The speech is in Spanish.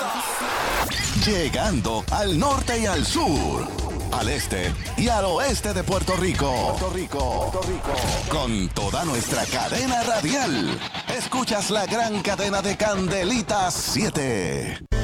Llegando al norte y al sur, al este y al oeste de Puerto Rico. Con toda nuestra cadena radial. Escuchas la gran cadena de Candelitas 7.